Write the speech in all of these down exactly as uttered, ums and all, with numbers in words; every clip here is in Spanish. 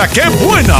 ¡Qué buena!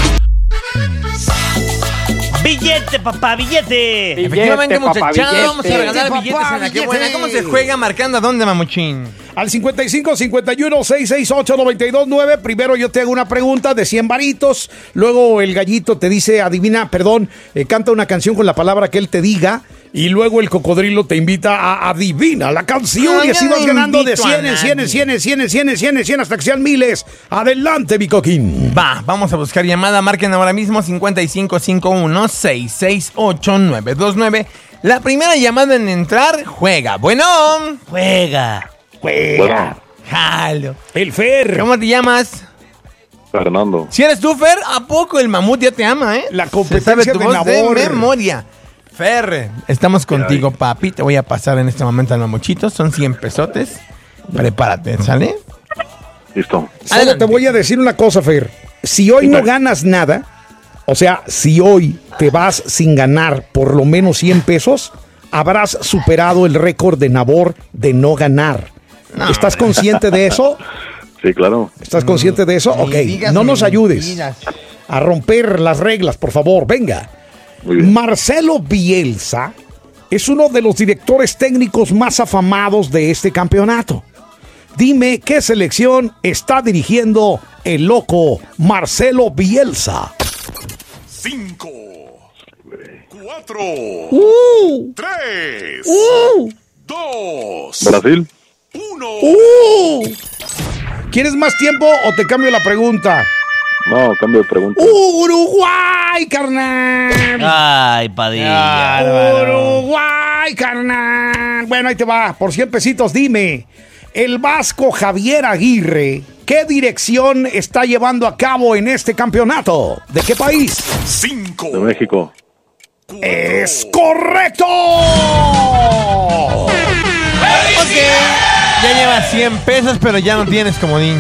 ¡Billete, papá, billete! Billete, Efectivamente, papá, muchachos, vamos a billete. regalar Papá, billetes en la que buena. billete. ¿Cómo se juega? Marcando a dónde, mamuchín. Al cincuenta y cinco, cincuenta y uno, seiscientos sesenta y ocho, noventa y dos nueve. Primero yo te hago una pregunta de cien varitos. Luego el gallito te dice, adivina, perdón, eh, canta una canción con la palabra que él te diga. Y luego el cocodrilo te invita a adivina la canción. No, y así yo vas no ganando de invito a cien en cien en nadie. cien en cien en cien en cien en cien hasta que sean miles. Adelante, mi coquín. Va, vamos a buscar llamada. Marquen ahora mismo cincuenta y cinco cincuenta y uno, seiscientos sesenta y ocho, novecientos veintinueve. La primera llamada en entrar juega. Bueno. Juega. Juega. Jalo. El Fer. ¿Cómo te llamas? Fernando. Si eres tú, Fer, ¿a poco el mamut ya te ama, eh? La Se competencia sabe tu de voz Nabor. de memoria. Fer, estamos contigo, papi. Te voy a pasar en este momento al mamuchito. Son cien pesotes. Prepárate, ¿sale? Listo. Solo Adelante. te voy a decir una cosa, Fer. Si hoy no ganas nada, o sea, si hoy te vas sin ganar por lo menos cien pesos, habrás superado el récord de Nabor de no ganar. No, ¿Estás hombre. consciente de eso? Sí, claro. ¿Estás consciente de eso? Ni Ok, digas no nos ayudes mentiras. a romper las reglas, por favor. Venga. Muy bien. Marcelo Bielsa es uno de los directores técnicos más afamados de este campeonato. Dime qué selección está dirigiendo el loco Marcelo Bielsa. Cinco, cuatro, Uh, tres, uh, dos, Brasil. uno. uh. ¿Quieres más tiempo o te cambio la pregunta? No, cambio de pregunta. Uruguay, carnal. Ay, Padilla. Uruguay, carnal. Bueno, ahí te va. Por cien pesitos, dime. El vasco Javier Aguirre, ¿qué dirección está llevando a cabo en este campeonato? ¿De qué país? Cinco, De México. ¡Es correcto! Ok. Ya llevas cien pesos, pero ya no tienes comodín.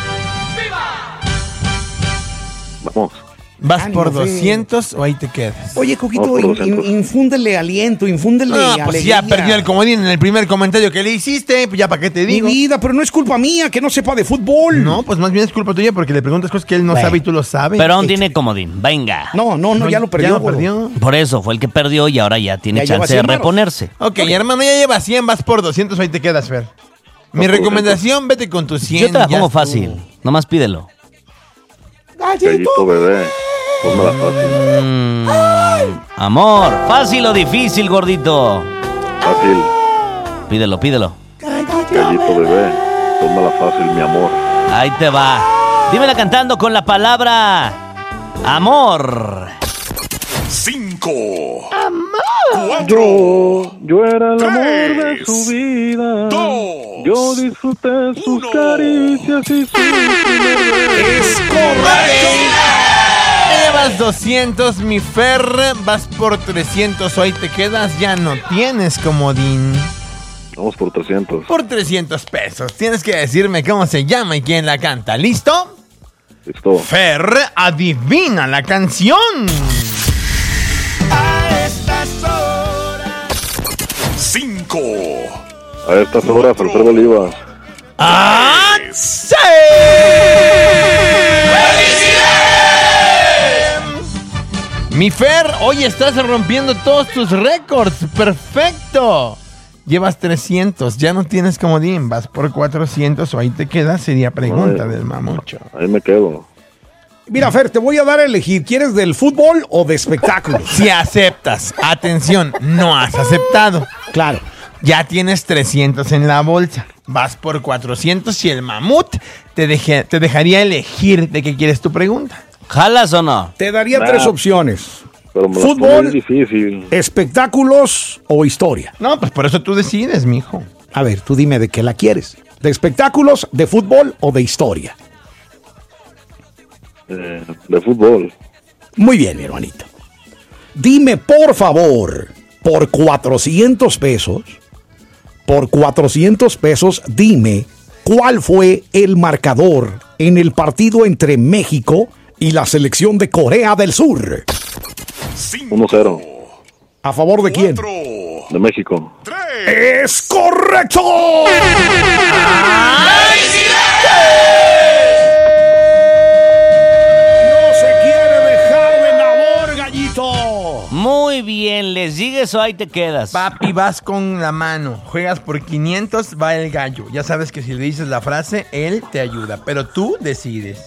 Vamos. ¿Vas Ánimo, por Fer. doscientos o ahí te quedas? Oye, Coquito, No, por in- doscientos. in- infúndele aliento, infúndele No, pues alegría. ya perdió el comodín en el primer comentario que le hiciste, pues ya para qué te Mi digo. vida, pero no es culpa mía que no sepa de fútbol. No, pues más bien es culpa tuya porque le preguntas cosas que él no Bueno. sabe y tú lo sabes. Pero aún tiene comodín. Venga. No, no, no, ya lo perdió. Ya lo gordo. perdió. Por eso fue el que perdió y ahora ya tiene Ya lleva chance de cien varos. reponerse. Ok, hermano, ya llevas cien, vas por doscientos, ahí te quedas, Fer. Mi por recomendación, vete con tus cien. Yo te la ya pongo estuvo. fácil. Nomás pídelo. Gallito bebé. Póngala fácil. Mm, amor, ¿fácil o difícil, gordito? Fácil. Pídelo, pídelo. Gallito bebé. Póngala fácil, mi amor. Ahí te va. Dímela cantando con la palabra amor. Cinco, Yo, yo era el amor de Tres, su vida. dos, Yo disfruté sus uno. caricias y su Es correcto. Ya llevas doscientos, mi Fer. Vas por trescientos, ahí te quedas. Ya no tienes comodín. Vamos por trescientos. Por trescientos pesos. Tienes que decirme cómo se llama y quién la canta. ¿Listo? Listo. Fer, adivina la canción. cinco, A estas horas, Alfredo Olivas. ¡Ah! tres, ¡Sí! Mi Fer, hoy estás rompiendo todos tus récords. ¡Perfecto! Llevas trescientos, ya no tienes comodín. Vas por cuatrocientos o ahí te quedas. Sería pregunta Ay. del mamucho. Ahí me quedo. Mira, Fer, te voy a dar a elegir. ¿Quieres del fútbol o de espectáculos? Si aceptas, atención, no has aceptado. Claro. Ya tienes trescientos en la bolsa. Vas por cuatrocientos y el mamut te, deje- te dejaría elegir de qué quieres tu pregunta. ¿Jalas o no? Te daría Nah. tres opciones. Pero me la Fútbol. pone difícil. Espectáculos o historia. No, pues por eso tú decides, mijo. A ver, tú dime de qué la quieres. ¿De espectáculos, de fútbol o de historia? Eh, de fútbol. Muy bien, mi hermanito. Dime, por favor, por cuatrocientos pesos, por cuatrocientos pesos, dime cuál fue el marcador en el partido entre México y la selección de Corea del Sur. cinco, uno cero. ¿A favor de quién? cuatro, De México. tres, ¡Es correcto! sigues? ¿Sigues o ahí te quedas? Papi, vas con la mano. Juegas por quinientos, va el gallo. Ya sabes que si le dices la frase, él te ayuda. Pero tú decides.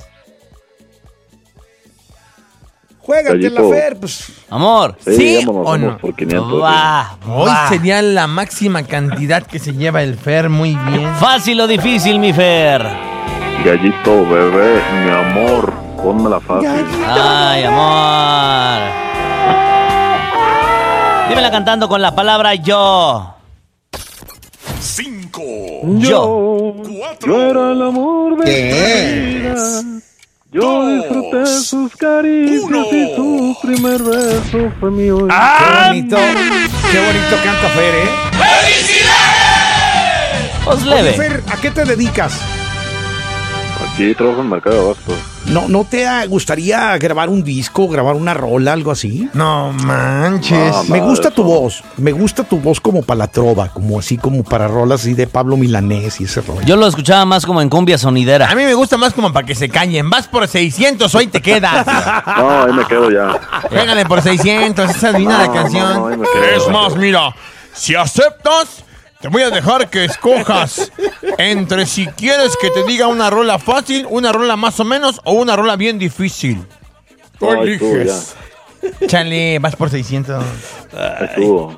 Juégate la Gallito. Fer, pues. Amor. Sí, ¿Sí vámonos, o vamos no? por quinientos. Va, Hoy va. sería la máxima cantidad que se lleva el Fer. Muy bien. ¿Fácil o difícil, mi Fer? sí. Gallito, bebé, mi amor, ponmela fácil. Ay, amor. Dímela cantando con la palabra yo. Cinco. Yo. Cuatro. Yo era el amor de mi vida. Yo Dos. disfruté sus caricias Uno. y su primer beso fue mío. Qué bonito. Qué bonito canta Fer, ¿eh? Pues Oye, leve. Fer, ¿a qué te dedicas? Aquí trabajo en el mercado de Abasto. ¿No, ¿No te ah, gustaría grabar un disco, grabar una rola, algo así? No manches. Ah, Me nada gusta de tu eso. voz, me gusta tu voz como para la trova, como así como para rolas así de Pablo Milanés y ese rollo. Yo lo escuchaba más como en cumbia sonidera. A mí me gusta más como para que se callen. Vas por seiscientos, hoy te quedas. No, ahí me quedo ya. Pégale por seiscientos, esa adivina No, la canción. no, no, ahí me quedo. Es más, mira, si aceptas, te voy a dejar que escojas entre si quieres que te diga una rola fácil, una rola más o menos o una rola bien difícil. Tú Ay, tú, eliges. Chale, vas por seiscientos. Ahí estuvo.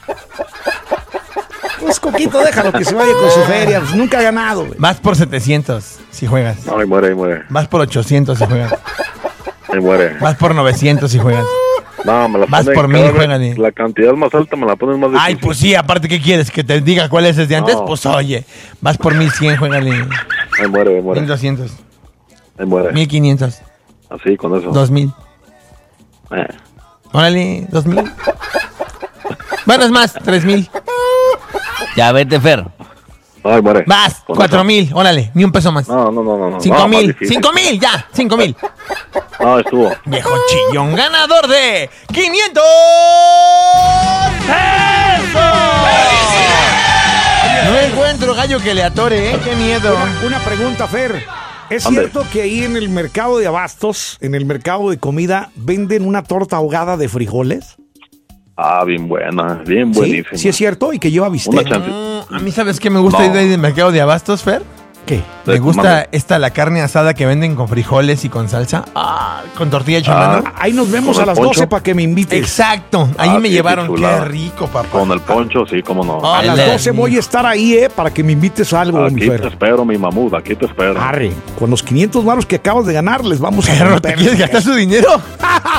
Pues Coquito, déjalo que se vaya con su feria, pues nunca ha ganado, güey. Vas por setecientos si juegas. No, ahí muere, ahí muere. Vas por ochocientos si juegas. Ahí muere. Vas por novecientos si juegas. No, me la Vas ponen por cada mil, vez- juégale. La cantidad más alta me la ponen más difícil. Ay, pues sí, aparte, ¿qué quieres? ¿Que te diga cuál es desde antes? No. Pues oye, vas por mil cien, juégale. Ahí muere, ahí muere. mil doscientos, Ahí muere. mil quinientos, Así, con eso. dos mil. Eh. Órale, dos mil. Bueno, es más, tres mil. Ya vete, Fer. Ay, muere. Vas, Con cuatro eso. mil. Órale, ni un peso más. No, no, no, no. no. Cinco No, más mil, difícil. cinco mil, ya, cinco mil. No, estuvo. Viejo chillón, ganador de quinientos pesos. No encuentro gallo que le atore, ¿eh? Qué miedo. Una, una pregunta, Fer. ¿Es Ande. cierto que ahí en el mercado de abastos, en el mercado de comida, venden una torta ahogada de frijoles? Ah, bien buena, bien ¿Sí? buenísima. ¿Sí es cierto? ¿Y que lleva Una bistec? chance. Mm, a mí, ¿sabes qué me gusta No. ir de ahí del mercado de abastos, Fer? ¿Qué? Me De- gusta mande. esta, la carne asada que venden con frijoles y con salsa. Ah, con tortilla de Ah. mano. Ahí nos vemos ¿Con a el las poncho? doce para que me invites. Exacto, ahí Ah, me sí, llevaron. qué Qué chulada. rico, papá. Con el poncho, sí, cómo no. A las Dale. doce voy a estar ahí, ¿eh? Para que me invites a algo, mi Aquí te Fer. espero, mi mamut, aquí te espero. Arre, con los quinientos varos que acabas de ganar, les vamos a Perro, ¿te romper. quieres gastar su dinero?